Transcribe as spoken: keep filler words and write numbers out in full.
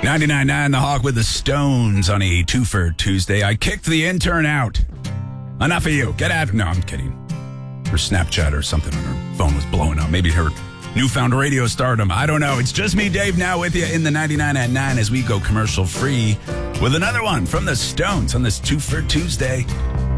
ninety-nine point nine The Hawk with the Stones on a two for Tuesday. I kicked the intern out. Enough of you. Get out. No, I'm kidding. Her Snapchat or something on her phone was blowing up. Maybe her newfound radio stardom. I don't know. It's just me, Dave, now with you in the ninety-nine at nine as we go commercial free with another one from the Stones on this two for Tuesday.